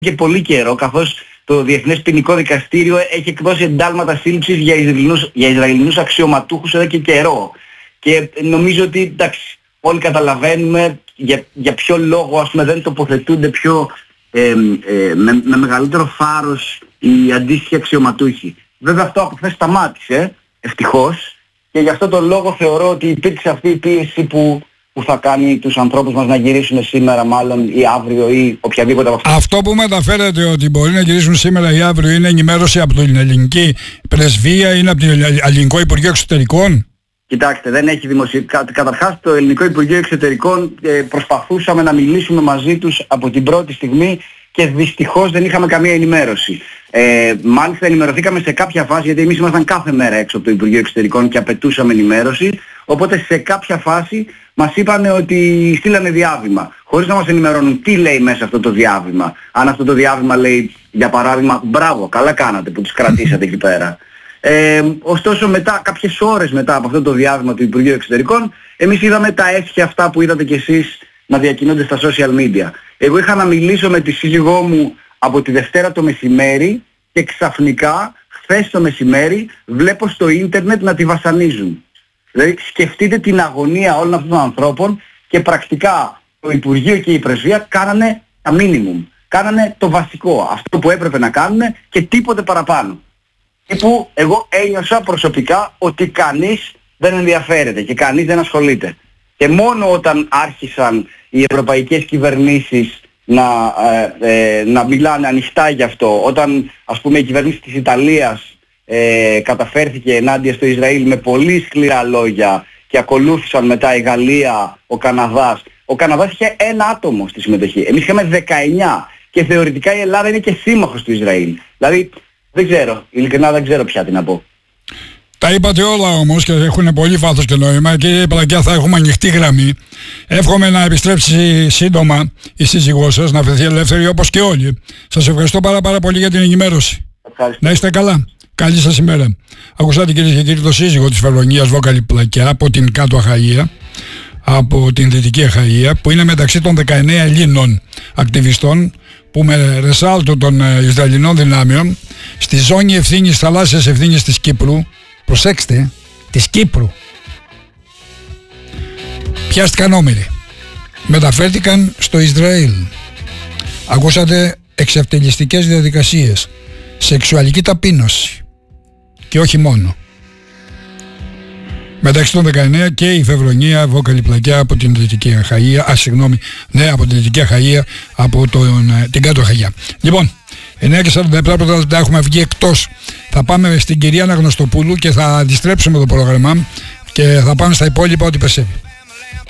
και πολύ καιρό, καθώς το Διεθνές Ποινικό Δικαστήριο έχει εκδώσει εντάλματα σύλληψης για Ισραηλινούς αξιωματούχους εδώ και καιρό. Και νομίζω ότι, εντάξει, όλοι καταλαβαίνουμε για ποιο λόγο, ας πούμε, δεν τοποθετούνται πιο με μεγαλύτερο φάρος οι αντίστοιχοι αξιωματούχοι. Βέβαια αυτό από χθες σταμάτησε, ευτυχώς, και γι' αυτό τον λόγο θεωρώ ότι υπήρξε αυτή η πίεση που θα κάνει τους ανθρώπους μας να γυρίσουν σήμερα μάλλον ή αύριο ή οποιαδήποτε από αυτά. Αυτό που μεταφέρεται ότι μπορεί να γυρίσουν σήμερα ή αύριο είναι ενημέρωση από την ελληνική πρεσβεία, είναι από το ελληνικό Υπουργείο Εξωτερικών? Κοιτάξτε, δεν έχει Καταρχάς το ελληνικό Υπουργείο Εξωτερικών προσπαθούσαμε να μιλήσουμε μαζί τους από την πρώτη στιγμή και δυστυχώς δεν είχαμε καμία ενημέρωση. Μάλιστα ενημερωθήκαμε σε κάποια φάση, γιατί εμείς ήμασταν κάθε μέρα έξω από το Υπουργείο Εξωτερικών και απαιτούσαμε ενημέρωση, οπότε σε κάποια φάση μας είπαν ότι στείλανε διάβημα, χωρίς να μας ενημερώνουν τι λέει μέσα αυτό το διάβημα. Αν αυτό το διάβημα λέει, για παράδειγμα, μπράβο, καλά κάνατε που τους κρατήσατε εκεί πέρα. Ωστόσο μετά, κάποιες ώρες μετά από αυτό το διάβημα του Υπουργείου Εξωτερικών, εμείς είδαμε τα έσχη αυτά που είδατε κι εσείς να διακοινούνται στα social media. Εγώ είχα να μιλήσω με τη σύζυγό μου από τη Δευτέρα το μεσημέρι και ξαφνικά, χθες το μεσημέρι, βλέπω στο ίντερνετ να τη βασανίζουν. Δηλαδή σκεφτείτε την αγωνία όλων αυτών των ανθρώπων και πρακτικά το Υπουργείο και η Πρεσβεία κάνανε τα minimum. Κάνανε το βασικό, αυτό που έπρεπε να κάνουν και τίποτε παραπάνω. Και που εγώ ένιωσα προσωπικά ότι κανείς δεν ενδιαφέρεται και κανείς δεν ασχολείται. Και μόνο όταν άρχισαν οι ευρωπαϊκές κυβερνήσεις να μιλάνε ανοιχτά γι' αυτό, όταν ας πούμε η κυβέρνηση της Ιταλίας καταφέρθηκε ενάντια στο Ισραήλ με πολύ σκληρά λόγια και ακολούθησαν μετά η Γαλλία, ο Καναδάς. Ο Καναδάς είχε 1 άτομο στη συμμετοχή. Εμείς είχαμε 19 και θεωρητικά η Ελλάδα είναι και σύμμαχος του Ισραήλ. Δηλαδή δεν ξέρω, ειλικρινά δεν ξέρω πια τι να πω. Τα είπατε όλα όμως και έχουν πολύ βάθος και νόημα. Κύριε Πλακιά, θα έχουμε ανοιχτή γραμμή. Εύχομαι να επιστρέψει σύντομα η σύζυγός σας, να βρεθεί ελεύθερη όπως και όλοι. Σας ευχαριστώ πάρα πολύ για την ενημέρωση. Ευχαριστώ. Να είστε καλά. Καλή σας ημέρα. Ακούσατε κυρίες και κύριοι το σύζυγο της Φεβρονίας Βόκαλη Πλακιά από την Κάτω Αχαΐα, από την Δυτική Αχαΐα, που είναι μεταξύ των 19 Ελλήνων ακτιβιστών που με ρεσάλτο των Ισραηλινών δυνάμεων στη ζώνη ευθύνης, θαλάσσιας ευθύνης της Κύπρου, προσέξτε, της Κύπρου, πιάστηκαν όμοιροι, μεταφέρθηκαν στο Ισραήλ. Ακούσατε εξευτελιστικές διαδικασίες, σεξουαλική ταπείνωση και όχι μόνο. Μεταξύ των 19 και η Φεβρονία Βόκαλη Πλακιά από την Δυτική Αχαΐα, από την Δυτική Αχαΐα, από την Κάτω Αχαΐα. Λοιπόν, 9:47 πρώτα έχουμε βγει εκτός. Θα πάμε στην κυρία Αναγνωστοπούλου και θα αντιστρέψουμε το πρόγραμμα και θα πάμε στα υπόλοιπα ό,τι περισσεύει.